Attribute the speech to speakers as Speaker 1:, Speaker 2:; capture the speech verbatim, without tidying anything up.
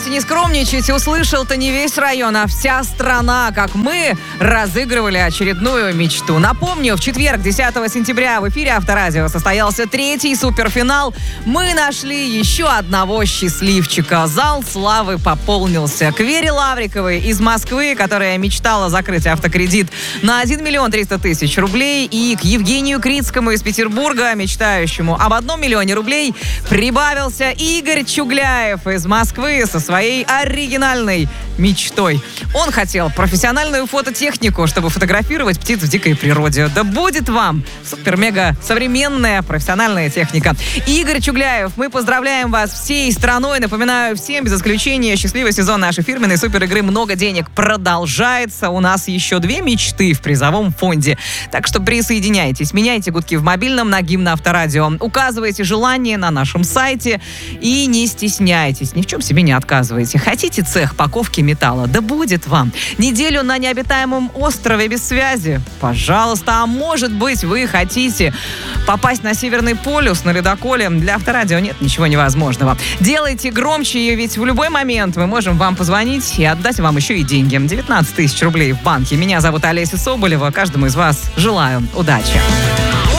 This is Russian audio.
Speaker 1: Давайте не скромничать, услышал-то не весь район, а вся страна, как мы разыгрывали очередную мечту. Напомню, в четверг, десятого сентября, в эфире Авторадио состоялся третий суперфинал. Мы нашли еще одного счастливчика. Зал славы пополнился. К Вере Лавриковой из Москвы, которая мечтала закрыть автокредит на один миллион триста тысяч рублей, и к Евгению Крицкому из Петербурга, мечтающему об одном миллионе рублей, прибавился Игорь Чугляев из Москвы со своей оригинальной мечтой. Он хотел профессиональную фототехнику, чтобы фотографировать птиц в дикой природе. Да будет вам супер-мега современная профессиональная техника. Игорь Чугляев, мы поздравляем вас всей страной. Напоминаю всем, без исключения, счастливый сезон нашей фирменной суперигры «Много денег» продолжается. У нас еще две мечты в призовом фонде. Так что присоединяйтесь, меняйте гудки в мобильном на гимн Авторадио. Указывайте желание на нашем сайте и не стесняйтесь, ни в чем себе не отказывайте. Хотите цех паковки металла? Да будет вам. Неделю на необитаемом острове без связи? Пожалуйста. А может быть, вы хотите попасть на Северный полюс на ледоколе? Для Авторадио нет ничего невозможного. Делайте громче, ведь в любой момент мы можем вам позвонить и отдать вам еще и деньги. девятнадцать тысяч рублей в банке. Меня зовут Олеся Соболева. Каждому из вас желаю удачи.